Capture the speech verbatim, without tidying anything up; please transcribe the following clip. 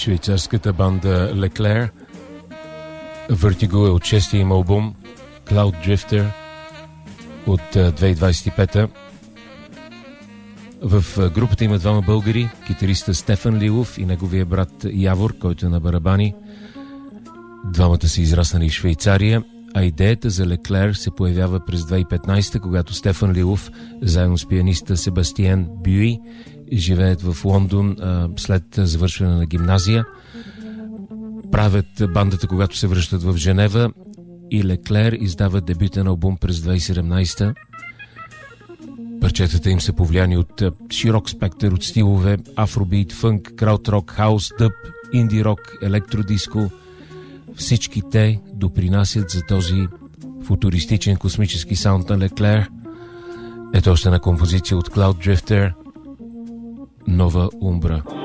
швейцарската банда Leclair. Vertigo е от шестия им албум Cloud Drifter от две хиляди двадесет и пета. В групата има двама българи, китариста Стефан Лилов и неговия брат Явор, който е на барабани. Двамата са израснали в Швейцария, а идеята за Leclair се появява през две хиляди и петнадесета, когато Стефан Лилов, заедно с пианиста Себастиен Бюи, живеят в Лондон а, след завършване на гимназия. Правят бандата, когато се връщат в Женева, и Leclair издава дебютен албум през две хиляди и седемнадесета. Парчетата им са повлияни от широк спектър от стилове: афробит, фънк, краудрок, хаус, дъб, инди рок, електродиско. Всички те допринасят за този футуристичен космически саунд на Leclair. Ето още една композиция от Cloud Drifter, Нова Умбра.